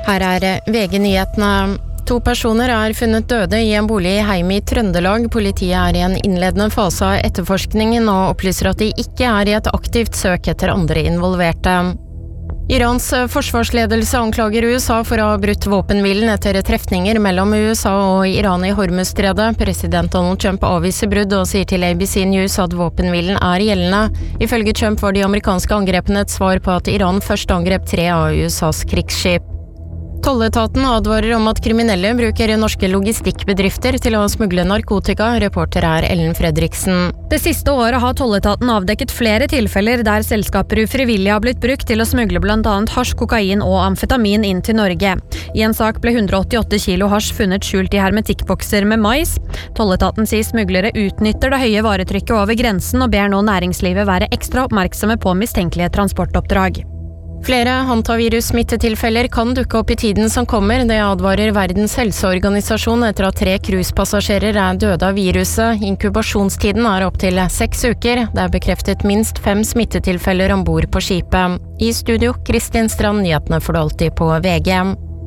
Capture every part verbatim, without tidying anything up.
Her er V G-nyhetene. To personer er funnet døde i en bolig i Heim i Trøndelag. Politiet er i en innledende fase av etterforskningen og opplyser at de ikke er i et aktivt søk etter andre involverte. Irans forsvarsledelse anklager U S A for å ha brutt våpenhvilen etter trefninger mellom U S A og Iran i Hormuzstredet. President Donald Trump avviser brudd og sier til A B C News at våpenhvilen er gjeldende. Ifølge Trump var de amerikanske angrepene et svar på at Iran først angrep tre av U S A's krigsskip. Tolletaten advarer om at kriminelle bruker norske logistikkbedrifter til å smugle narkotika. Reporter er Ellen Fredriksen. Det siste året har tolletaten avdekket flere tilfeller der selskaper ufrivillig har blitt brukt til å smugle blant annet hasj, kokain og amfetamin inn til Norge. I en sak ble hundre åttiåtte kilo hasj funnet skjult i hermetikkbokser med mais. Tolletaten sier smuglere utnytter det høye varetrykket over grensen og ber nå næringslivet være ekstra oppmerksomme på mistenkelige transportoppdrag. Flere hantavirus-smittetilfeller kan dukke opp i tiden som kommer. Det advarer Verdens helseorganisasjon etter at tre cruisepassasjerer er døde av viruset. Inkubasjonstiden er opp til seks uker. Det er bekreftet minst fem smittetilfeller ombord på skipet. I studio, Kristin Strand, nyhetene får du alltid på V G.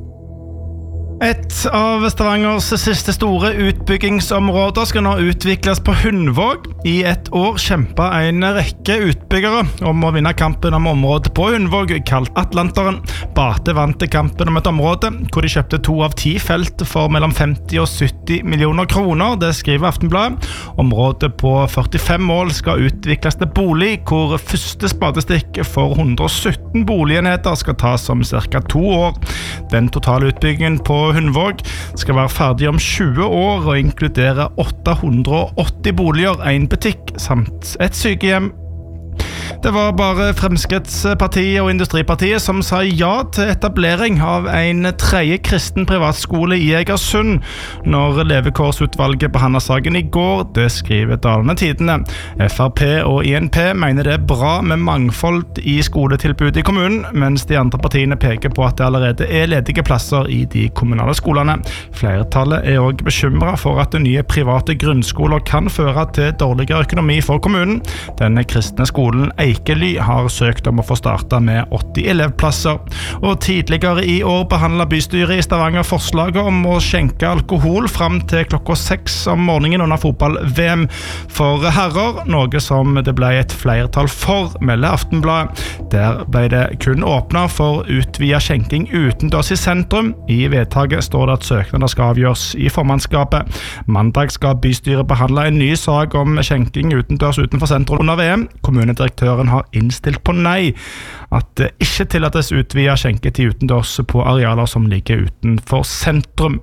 Et av Stavangers siste store utbyggingsområder skal nå utvikles på Hundvåg. I et år kjempet en rekke utbyggere om å vinne kampen om området på Hundvåg, kalt Atlanteren. Bate vant kampen om et område hvor de kjøpte to av ti felt for mellom femti og sytti millioner kroner. Det skriver Aftenbladet. Området på førtifem mål skal utvikles til bolig, hvor første spadestikk for hundre og sytten boligenheter skal tas om cirka to år. Den totale utbyggingen på Hundvåg skal være ferdig om tjue år og inkludere åtte hundre og åtti boliger, en butikk samt et sykehjem. Det var bare Fremskrittspartiet og Industripartiet som sa ja til etablering av en tredje kristen privatskole i Egersund når levekårsutvalget behandlet saken i går. Det skriver Dalende Tidene. F R P og I N P mener det er bra med mangfold i skoletilbudet i kommunen, mens de andre partiene peker på at det allerede er ledige plasser i de kommunale skolene. Flertallet er også bekymret for at nye private grunnskoler kan føre til dårligere økonomi for kommunen. Denne kristne skolen Eikely har søkt om å få starta med åtti elevplasser. Og tidligere i år behandlet bystyret i Stavanger forslaget om å skjenke alkohol fram til klokka seks om morgenen under fotball-V M for herrer, noe som det ble et flertall for, melder Aftenbladet. Der ble det kun åpnet for utvidet skjenking utendørs i sentrum. I vedtaket står det at søknader skal avgjøres i formannskapet. Mandag skal bystyret behandle en ny sak om skjenking utendørs utenfor sentrum under V M. Kommunedirektøren har innstilt på nei, at det ikke tillates utvidet skjenketid utendørs på arealer som ligger utenfor sentrum.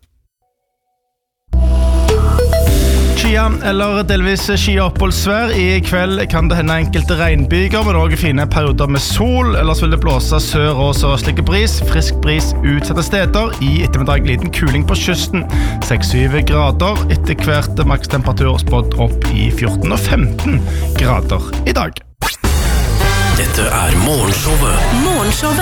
Skia eller delvis skioppholdsvær. I kveld kan det hende enkelte regnbyger, men også fine perioder med sol. Ellers vil det blåse sør- og sørøstlig bris. Frisk bris utsatte steder. I ettermiddag liten kuling på kysten. seks til syv grader. Etter hvert makstemperatur spådd opp i fjorten og femten grader i dag. Dette er Morgenshowet. Morgenshowet.